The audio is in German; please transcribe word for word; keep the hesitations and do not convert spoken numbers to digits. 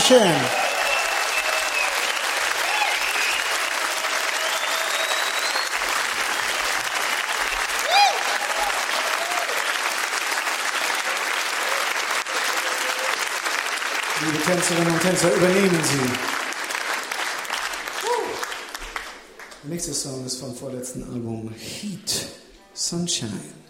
Dankeschön. Liebe Tänzerinnen und Tänzer, übernehmen Sie. Der nächste Song ist vom vorletzten Album Heat, Sunshine.